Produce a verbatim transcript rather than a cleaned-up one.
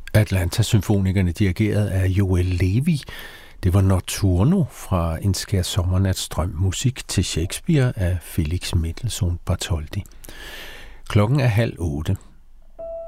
Atlanta-symfonikerne dirigeret af Joel Levi. Det var Notturno fra En skær sommernatsdrøm, musik til Shakespeare af Felix Mendelssohn Bartholdy. Klokken er halv otte.